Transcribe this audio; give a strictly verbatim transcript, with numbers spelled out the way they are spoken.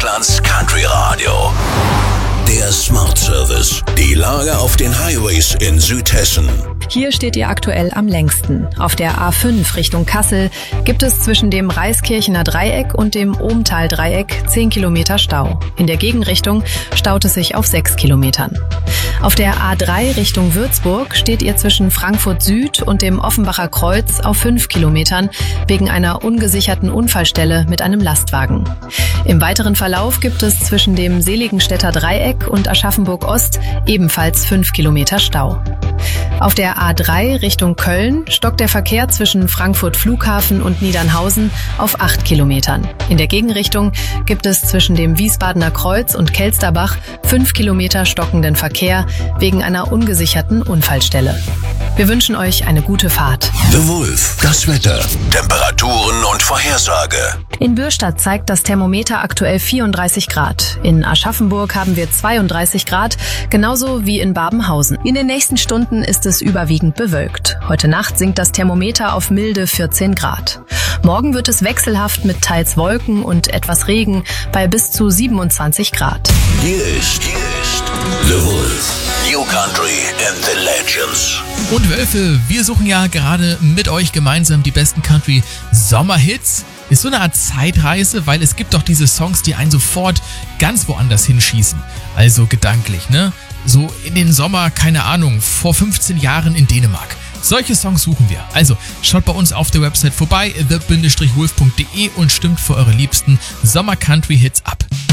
Deutschlands Country Radio. Der Smart Service. Die Lage auf den Highways in Südhessen. Hier steht ihr aktuell am längsten. Auf der A fünf Richtung Kassel gibt es zwischen dem Reiskirchener Dreieck und dem Ohmtal-Dreieck zehn Kilometer Stau. In der Gegenrichtung staut es sich auf sechs Kilometern. Auf der A drei Richtung Würzburg steht ihr zwischen Frankfurt Süd und dem Offenbacher Kreuz auf fünf Kilometern wegen einer ungesicherten Unfallstelle mit einem Lastwagen. Im weiteren Verlauf gibt es zwischen dem Seligenstädter Dreieck und Aschaffenburg Ost ebenfalls fünf Kilometer Stau. Auf der A drei Richtung Köln stockt der Verkehr zwischen Frankfurt Flughafen und Niedernhausen auf acht Kilometern. In der Gegenrichtung gibt es zwischen dem Wiesbadener Kreuz und Kelsterbach fünf Kilometer stockenden Verkehr wegen einer ungesicherten Unfallstelle. Wir wünschen euch eine gute Fahrt. The Wolf, das Wetter, Temperaturen und Vorhersage. In Bürstadt zeigt das Thermometer aktuell vierunddreißig Grad. In Aschaffenburg haben wir zweiunddreißig Grad, genauso wie in Babenhausen. In den nächsten Stunden ist es überwiegend bewölkt. Heute Nacht sinkt das Thermometer auf milde vierzehn Grad. Morgen wird es wechselhaft mit teils Wolken und etwas Regen bei bis zu siebenundzwanzig Grad. Hier ist, hier ist The Wolf. New Country and the Legends. Und Wölfe, wir suchen ja gerade mit euch gemeinsam die besten Country-Sommerhits. Ist so eine Art Zeitreise, weil es gibt doch diese Songs, die einen sofort ganz woanders hinschießen. Also gedanklich, ne? So in den Sommer, keine Ahnung, vor fünfzehn Jahren in Dänemark. Solche Songs suchen wir. Also schaut bei uns auf der Website vorbei, the wolf punkt de und stimmt für eure liebsten Sommer-Country-Hits ab.